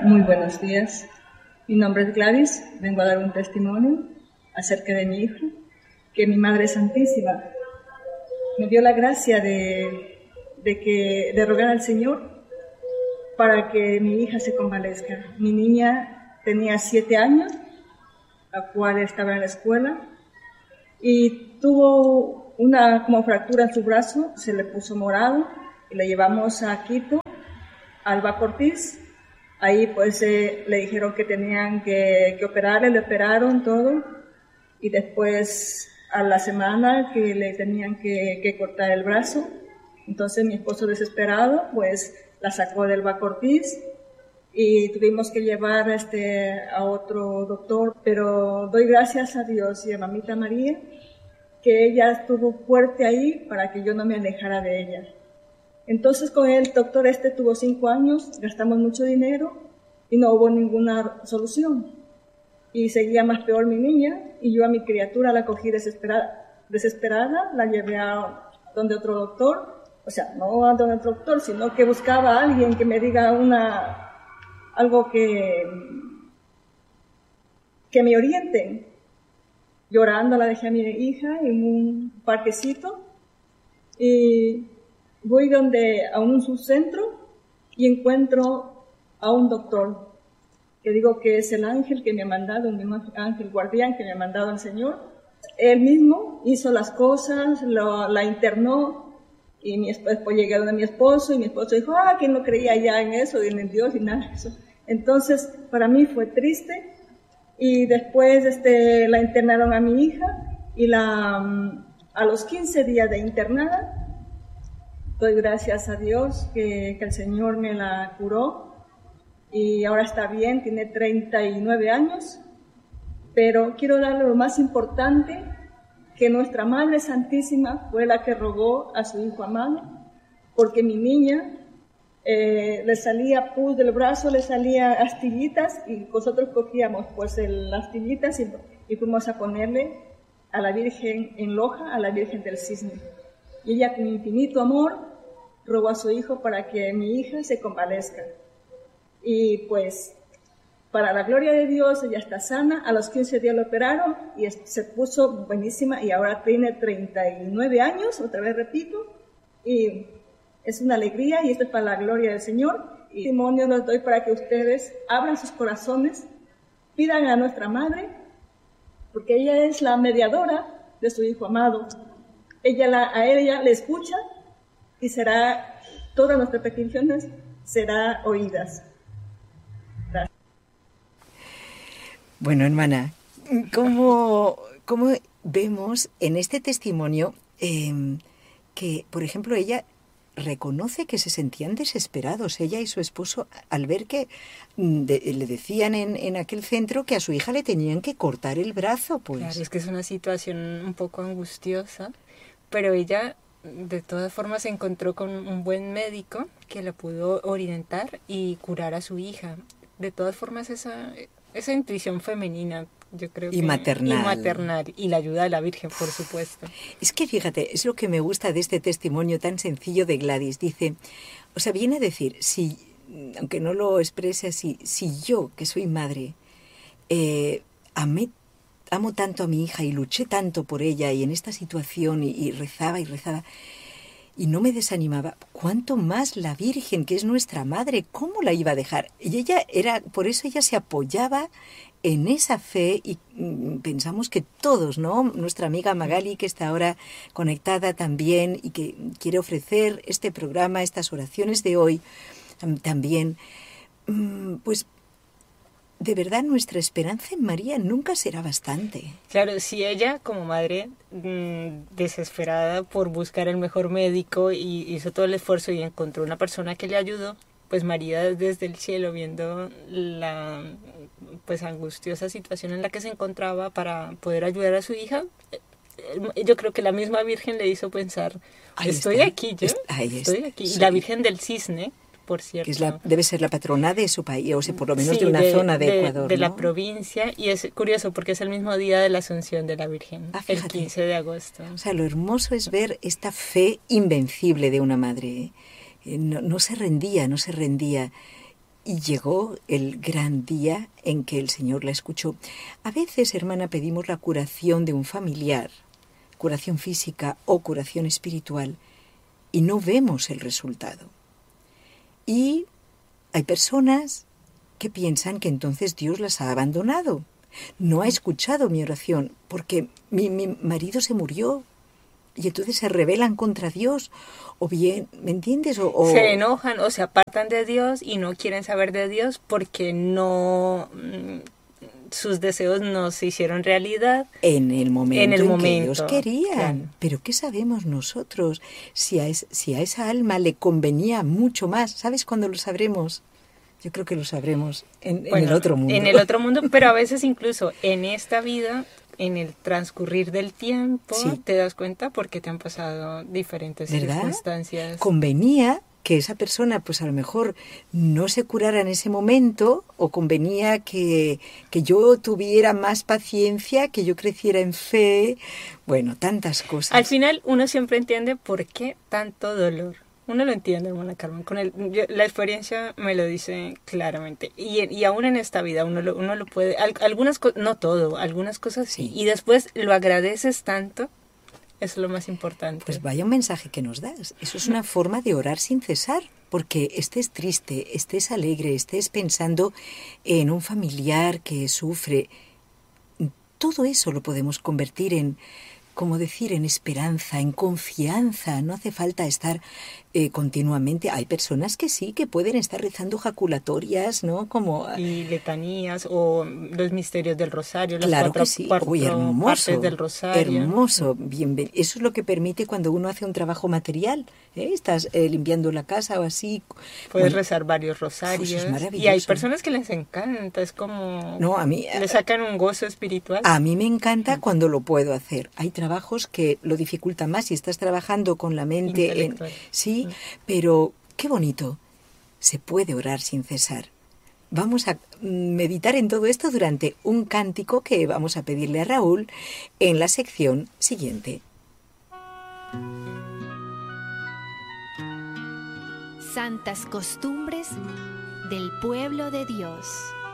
Muy buenos días. Mi nombre es Gladys. Vengo a dar un testimonio acerca de mi hija, que mi Madre Santísima me dio la gracia de rogar al Señor para que mi hija se convalezca. Mi niña tenía 7 años, la cual estaba en la escuela, y tuvo una como fractura en su brazo, se le puso morado, y la llevamos a Quito, al Baco Ortiz. Ahí pues le dijeron que tenían que operarle, le operaron todo, y después a la semana que le tenían que cortar el brazo. Entonces mi esposo, desesperado, pues la sacó del Baco Ortiz y tuvimos que llevar a otro doctor, pero doy gracias a Dios y a Mamita María que ella estuvo fuerte ahí para que yo no me alejara de ella. Entonces con el doctor tuvo 5 años, gastamos mucho dinero y no hubo ninguna solución. Y seguía más peor mi niña, y yo a mi criatura la cogí desesperada, la llevé a donde otro doctor, o sea, no a donde otro doctor, sino que buscaba a alguien que me diga algo que me orienten. Llorando la dejé a mi hija en un parquecito y voy a un subcentro y encuentro a un doctor que digo que es el ángel que me ha mandado, un ángel guardián que me ha mandado el Señor. Él mismo hizo las cosas, la internó, y después llegué a donde mi esposo, y mi esposo dijo, que no creía ya en eso, en el Dios y nada de eso. Entonces, para mí fue triste, y después la internaron a mi hija, y a los 15 días de internada, doy gracias a Dios que el Señor me la curó, y ahora está bien, tiene 39 años, pero quiero darle lo más importante, que nuestra Madre Santísima fue la que rogó a su Hijo amado, porque mi niña le salía pus del brazo, le salía astillitas, y nosotros cogíamos pues las astillitas y fuimos a ponerle a la Virgen en Loja, a la Virgen del Cisne. Y ella, con infinito amor, rogó a su Hijo para que mi hija se convalezca. Y pues, para la gloria de Dios, ella está sana. A los 15 días la operaron y se puso buenísima, y ahora tiene 39 años, otra vez repito, y es una alegría, y esto es para la gloria del Señor. Y testimonio los doy para que ustedes abran sus corazones, pidan a nuestra Madre, porque ella es la mediadora de su Hijo amado. A ella le escucha, y todas nuestras peticiones serán oídas. Bueno, hermana, ¿cómo vemos en este testimonio que, por ejemplo, ella reconoce que se sentían desesperados, ella y su esposo, al ver que le decían en aquel centro que a su hija le tenían que cortar el brazo? Pues. Claro, es que es una situación un poco angustiosa, pero ella de todas formas se encontró con un buen médico que la pudo orientar y curar a su hija. De todas formas, esa intuición femenina, yo creo que... Y maternal. Y la ayuda de la Virgen, por supuesto. Es que fíjate, es lo que me gusta de este testimonio tan sencillo de Gladys. Dice, viene a decir, aunque no lo exprese así, si yo, que soy madre, amo tanto a mi hija y luché tanto por ella, y en esta situación, y rezaba, y no me desanimaba, ¿cuánto más la Virgen, que es nuestra madre? ¿Cómo la iba a dejar? Y por eso ella se apoyaba en esa fe, y pensamos que todos, ¿no? Nuestra amiga Magali, que está ahora conectada también y que quiere ofrecer este programa, estas oraciones de hoy, también, pues de verdad nuestra esperanza en María nunca será bastante. Claro, si ella como madre, desesperada por buscar el mejor médico, y hizo todo el esfuerzo y encontró una persona que le ayudó, pues María desde el cielo, viendo la pues angustiosa situación en la que se encontraba para poder ayudar a su hija, yo creo que la misma Virgen le hizo pensar, estoy aquí. Y la Virgen del Cisne, por cierto, que debe ser la patrona de su país, o sea, por lo menos de una zona de Ecuador, de ¿no? la provincia, y es curioso porque es el mismo día de la Asunción de la Virgen, el 15 de agosto. O sea, lo hermoso es ver esta fe invencible de una madre. No se rendía. Y llegó el gran día en que el Señor la escuchó. A veces, hermana, pedimos la curación de un familiar, curación física o curación espiritual, y no vemos el resultado. Y hay personas que piensan que entonces Dios las ha abandonado. No ha escuchado mi oración porque mi marido se murió. Y entonces se rebelan contra Dios, o bien, ¿me entiendes? O se enojan o se apartan de Dios y no quieren saber de Dios porque no, sus deseos no se hicieron realidad en el momento que ellos querían. Claro. Pero ¿qué sabemos nosotros? Si a esa alma le convenía mucho más, ¿sabes cuándo lo sabremos? Yo creo que lo sabremos en el otro mundo. En el otro mundo, pero a veces incluso en esta vida, en el transcurrir del tiempo, sí, te das cuenta porque te han pasado diferentes circunstancias. Convenía que esa persona, pues a lo mejor no se curara en ese momento, o convenía que yo tuviera más paciencia, que yo creciera en fe, bueno, tantas cosas. Al final uno siempre entiende por qué tanto dolor. Uno lo entiende, hermana Carmen. La experiencia me lo dice claramente. Y aún en esta vida uno lo puede... Algunas cosas, no todo, algunas cosas sí. Y después lo agradeces tanto. Eso es lo más importante. Pues vaya un mensaje que nos das. Eso es una forma de orar sin cesar. Porque estés triste, estés alegre, estés pensando en un familiar que sufre. Todo eso lo podemos convertir en... como decir, en esperanza, en confianza. No hace falta estar continuamente. Hay personas que sí, que pueden estar rezando jaculatorias, ¿no? Como y letanías o los misterios del rosario, las claro cuatro, que sí. cuatro partes del rosario. Hermoso, bien. Eso es lo que permite cuando uno hace un trabajo material. Estás limpiando la casa o así. Puedes rezar varios rosarios. Eso es maravilloso. Y hay personas que les encanta, es como... No, a mí... le sacan un gozo espiritual. A mí me encanta cuando lo puedo hacer. Hay trabajos que lo dificultan más si estás trabajando con la mente. Sí, pero qué bonito. Se puede orar sin cesar. Vamos a meditar en todo esto durante un cántico que vamos a pedirle a Raúl en la sección siguiente. Santas costumbres del pueblo de Dios.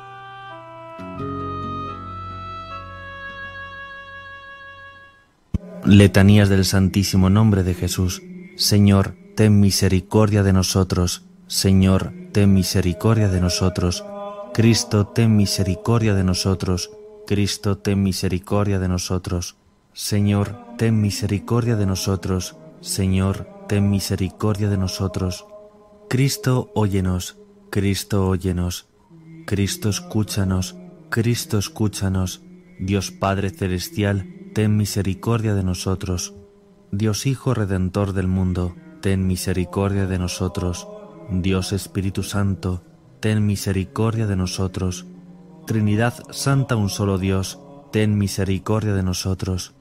Letanías del Santísimo Nombre de Jesús. Señor, ten misericordia de nosotros. Señor, ten misericordia de nosotros. Cristo, ten misericordia de nosotros. Cristo, ten misericordia de nosotros. Señor, ten misericordia de nosotros. Señor, ten misericordia de nosotros. Cristo, óyenos. Cristo, óyenos. Cristo, escúchanos. Cristo, escúchanos. Dios Padre Celestial, ten misericordia de nosotros. Dios Hijo Redentor del mundo, ten misericordia de nosotros. Dios Espíritu Santo, ten misericordia de nosotros. Trinidad Santa, un solo Dios, ten misericordia de nosotros.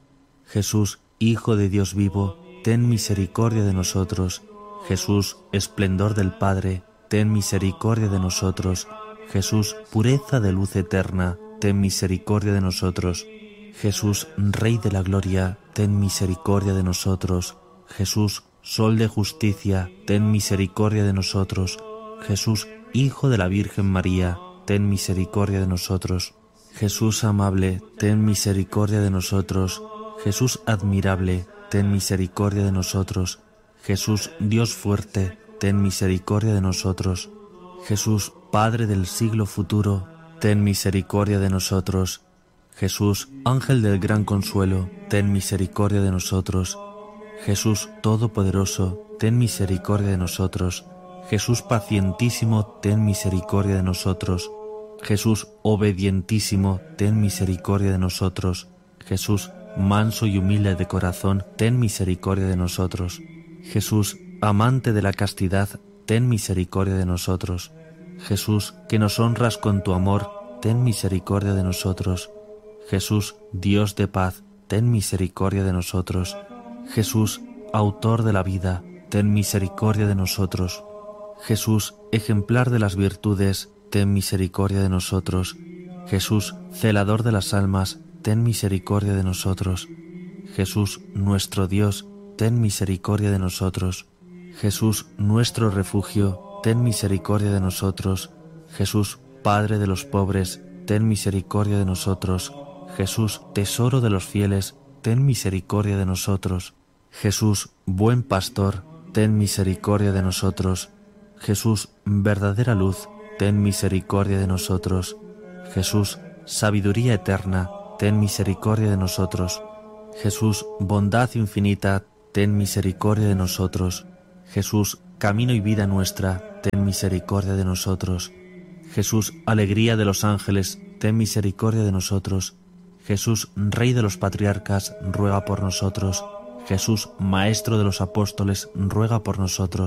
Jesús, Hijo de Dios vivo, ten misericordia de nosotros. Jesús, esplendor del Padre, ten misericordia de nosotros. Jesús, pureza de luz eterna, ten misericordia de nosotros. Jesús, Rey de la Gloria, ten misericordia de nosotros. Jesús, Sol de Justicia, ten misericordia de nosotros. Jesús, Hijo de la Virgen María, ten misericordia de nosotros. Jesús amable, ten misericordia de nosotros. Jesús admirable, ten misericordia de nosotros. Jesús, Dios fuerte, ten misericordia de nosotros. Jesús, Padre del siglo futuro, ten misericordia de nosotros. Jesús, Ángel del gran consuelo, ten misericordia de nosotros. Jesús Todopoderoso, ten misericordia de nosotros. Jesús pacientísimo, ten misericordia de nosotros. Jesús obedientísimo, ten misericordia de nosotros. Jesús manso y humilde de corazón, ten misericordia de nosotros. Jesús amante de la castidad, ten misericordia de nosotros. Jesús que nos honras con tu amor, ten misericordia de nosotros. Jesús Dios de paz, ten misericordia de nosotros. Jesús, autor de la vida, ten misericordia de nosotros. Jesús, ejemplar de las virtudes, ten misericordia de nosotros. Jesús, celador de las almas, ten misericordia de nosotros. Jesús, nuestro Dios, ten misericordia de nosotros. Jesús, nuestro refugio, ten misericordia de nosotros. Jesús, Padre de los pobres, ten misericordia de nosotros. Jesús, Tesoro de los fieles, ten misericordia de nosotros. Jesús, Buen Pastor, ten misericordia de nosotros. Jesús, verdadera luz, ten misericordia de nosotros. Jesús, Sabiduría eterna, ten misericordia de nosotros. Jesús, Bondad infinita, ten misericordia de nosotros. Jesús, Camino y vida nuestra, ten misericordia de nosotros. Jesús, Alegría de los ángeles, ten misericordia de nosotros. Jesús, Rey de los patriarcas, ruega por nosotros. Jesús, Maestro de los apóstoles, ruega por nosotros.